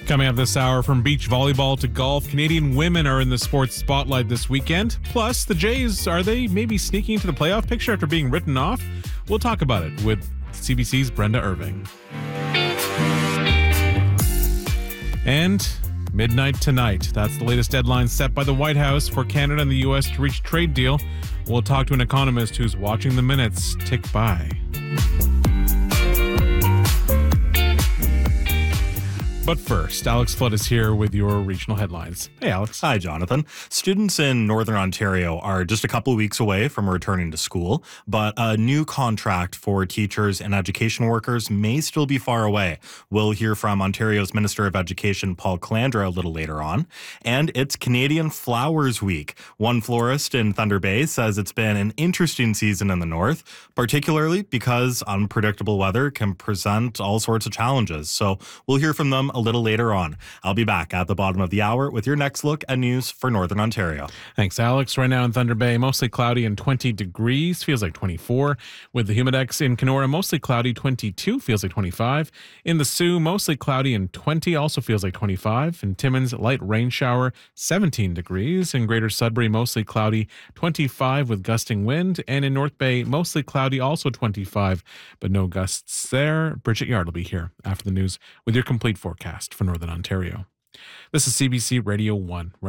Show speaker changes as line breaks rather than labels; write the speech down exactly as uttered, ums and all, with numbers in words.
Coming up this hour, from beach volleyball to golf, Canadian women are in the sports spotlight this weekend. Plus, the Jays, are they maybe sneaking into the playoff picture after being written off? We'll talk about it with C B C's Brenda Irving. And midnight tonight. That's the latest deadline set by the White House for Canada and the U S to reach a trade deal. We'll talk to an economist who's watching the minutes tick by. But first, Alex Flood is here with your regional headlines. Hey, Alex.
Hi, Jonathan. Students in Northern Ontario are just a couple of weeks away from returning to school, but a new contract for teachers and education workers may still be far away. We'll hear from Ontario's Minister of Education, Paul Calandra, a little later on. And it's Canadian Flowers Week. One florist in Thunder Bay says it's been an interesting season in the north, particularly because unpredictable weather can present all sorts of challenges. So we'll hear from them a little later on. I'll be back at the bottom of the hour with your next look at news for Northern Ontario.
Thanks, Alex. Right now in Thunder Bay, mostly cloudy and twenty degrees, feels like twenty-four. With the Humidex in Kenora, mostly cloudy, twenty-two, feels like twenty-five. In the Sioux, mostly cloudy and twenty, also feels like twenty-five. In Timmins, light rain shower, seventeen degrees. In Greater Sudbury, mostly cloudy, twenty-five with gusting wind. And in North Bay, mostly cloudy, also twenty-five, but no gusts there. Bridget Yard will be here after the news with your complete forecast for Northern Ontario. This is C B C Radio one.